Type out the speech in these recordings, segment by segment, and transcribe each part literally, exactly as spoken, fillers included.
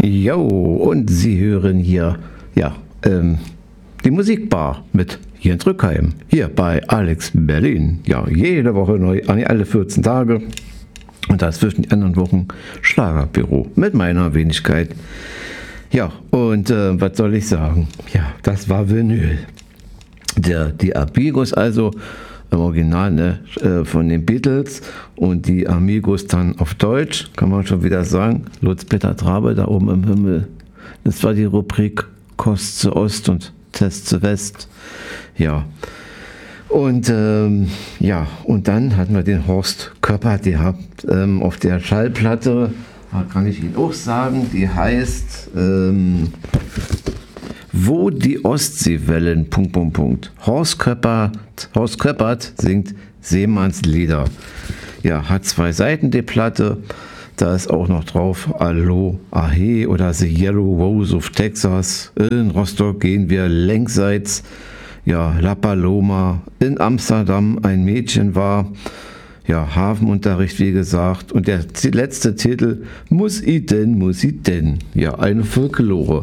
Jo, und Sie hören hier, ja, ähm, die Musikbar mit Jens Rückheim, hier bei Alex Berlin. Ja, jede Woche neu, alle vierzehn Tage. Und dazwischen die anderen Wochen Schlagerbüro mit meiner Wenigkeit. Ja, und äh, was soll ich sagen? Ja, das war Vinyl. Der, die Amigos also, im Original, ne, äh, von den Beatles, und die Amigos dann auf Deutsch, kann man schon wieder sagen. Lutz Peter Trabe da oben im Himmel. Das war die Rubrik Kost zu Ost und Test zu West. Ja. Und ähm, ja, und dann hatten wir den Horst Köppert gehabt ähm, auf der Schallplatte, kann ich Ihnen auch sagen, die heißt ähm, Wo die Ostseewellen, Punkt, Punkt, Punkt. Horst Köppert, Horst Köppert singt Seemannslieder. Ja, hat zwei Seiten die Platte, da ist auch noch drauf Allo, Ahe oder The Yellow Rose of Texas. In Rostock gehen wir längsseits. Ja, La Paloma, in Amsterdam ein Mädchen war, ja, Hafenunterricht, wie gesagt, und der letzte Titel, Muss i denn, muss i denn, ja, eine Folklore.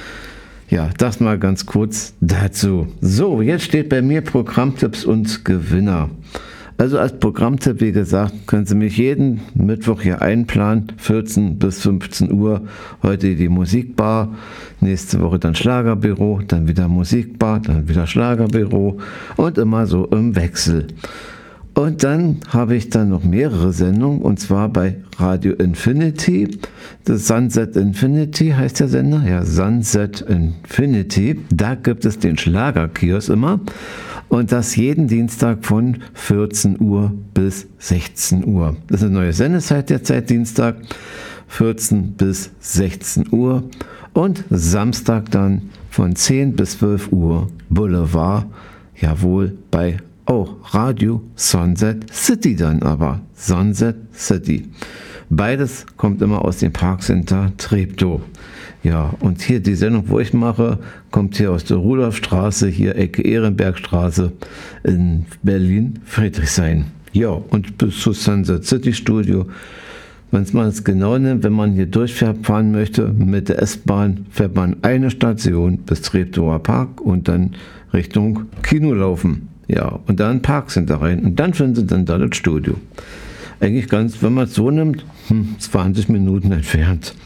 Ja, das mal ganz kurz dazu. So, jetzt steht bei mir Programmtipps und Gewinner. Also als Programmtipp, wie gesagt, können Sie mich jeden Mittwoch hier einplanen, vierzehn bis fünfzehn Uhr. Heute die Musikbar, nächste Woche dann Schlagerbüro, dann wieder Musikbar, dann wieder Schlagerbüro und immer so im Wechsel. Und dann habe ich dann noch mehrere Sendungen, und zwar bei Radio Infinity. Das Sunset Infinity heißt der Sender, ja, Sunset Infinity. Da gibt es den Schlagerkiosk immer. Und das jeden Dienstag von vierzehn Uhr bis sechzehn Uhr. Das ist eine neue Sendezeit derzeit, Dienstag, vierzehn bis sechzehn Uhr. Und Samstag dann von zehn bis zwölf Uhr Boulevard, jawohl, bei auch Radio Sunset City dann aber. Sunset City. Beides kommt immer aus dem Parkcenter Treptow. Ja, und hier die Sendung, wo ich mache, kommt hier aus der Rudolfstraße, hier Ecke Ehrenbergstraße in Berlin, Friedrichshain. Ja, und bis zu Sunset City Studio. Wenn man es genau nimmt, wenn man hier durchfahren möchte, mit der S-Bahn fährt man eine Station bis Treptower Park und dann Richtung Kino laufen. Ja, und dann Parkcenter rein und dann finden Sie dann da das Studio. Eigentlich ganz, wenn man es so nimmt, hm, zwanzig Minuten entfernt.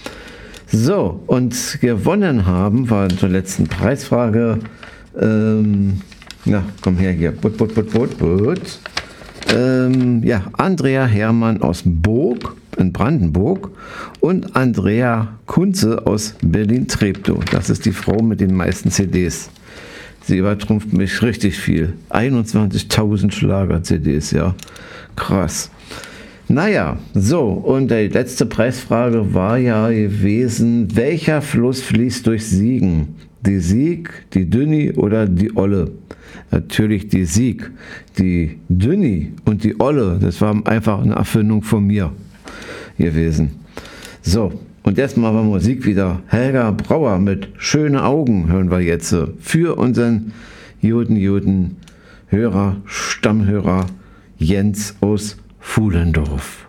So, und gewonnen haben war zur letzten Preisfrage, ähm, ja, komm her hier, But, but, but, but, but. Ähm, ja, Andrea Hermann aus Burg in Brandenburg und Andrea Kunze aus Berlin-Treptow. Das ist die Frau mit den meisten C Ds. Sie übertrumpft mich richtig viel. einundzwanzigtausend Schlager-C Ds, ja. Krass. Naja, so, und die letzte Preisfrage war ja gewesen, welcher Fluss fließt durch Siegen? Die Sieg, die Dünni oder die Olle? Natürlich die Sieg. Die Dünni und die Olle, das war einfach eine Erfindung von mir gewesen. So, und jetzt machen wir Musik wieder. Helga Brauer mit Schöne Augen hören wir jetzt für unseren Juden, Juden, Hörer, Stammhörer Jens aus Fuhlendorf.